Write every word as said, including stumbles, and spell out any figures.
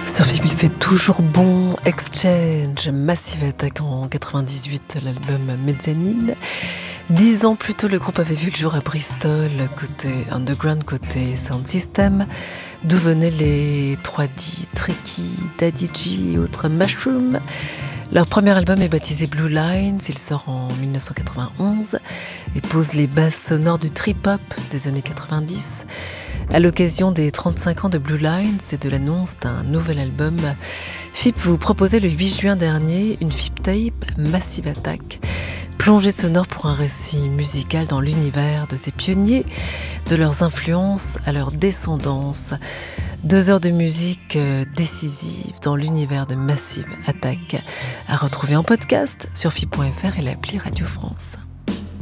Sur F I B, il fait toujours bon. Exchange, Massive Attack en quatre-vingt-dix-huit, l'album Mezzanine. Dix ans plus tôt, le groupe avait vu le jour à Bristol, côté underground, côté sound system, d'où venaient les trois D, Tricky, Daddy G et autres Mushroom. Leur premier album est baptisé Blue Lines, il sort en dix-neuf cent quatre-vingt-onze et pose les bases sonores du trip-hop des années quatre-vingt-dix. À l'occasion des trente-cinq ans de Blue Lines et de l'annonce d'un nouvel album, F I B vous proposait le huit juin dernier une F I B tape Massive Attack, plongée sonore pour un récit musical dans l'univers de ces pionniers, de leurs influences à leur descendance. Deux heures de musique décisive dans l'univers de Massive Attack, à retrouver en podcast sur F I B point F R et l'appli Radio France.